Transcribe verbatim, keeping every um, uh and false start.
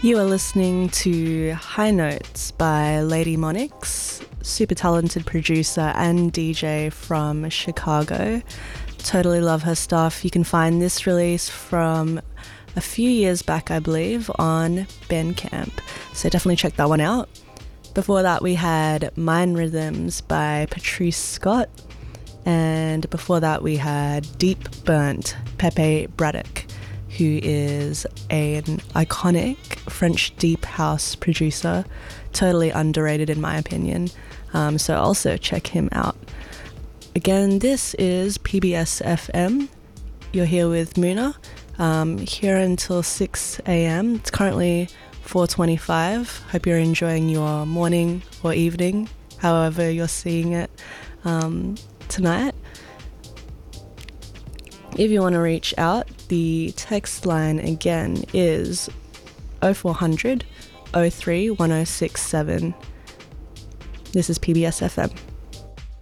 You are listening to High Notes by Lady Monix, super talented producer and D J from Chicago. Totally love her stuff. You can find this release from a few years back, I believe, on Bandcamp. So definitely check that one out. Before that, we had Mind Rhythms by Patrice Scott. And before that, we had Deep Burnt, Pepe Braddock, who is an iconic French deep house producer, totally underrated in my opinion. Um, so also check him out. Again, this is P B S F M. You're here with Muna, um, here until six a.m. It's currently four twenty-five. Hope you're enjoying your morning or evening, however you're seeing it um, tonight. If you want to reach out, the text line again is oh four hundred, oh three, one oh six seven. This is P B S F M.